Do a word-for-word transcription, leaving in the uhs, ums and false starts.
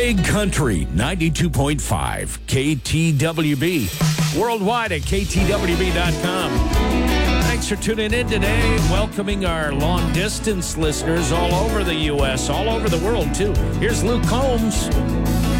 Big Country, ninety-two point five, K T W B. Worldwide at K T W B dot com. Thanks for tuning in today. Welcoming our long-distance listeners all over the U S, all over the world, too. Here's Luke Combs.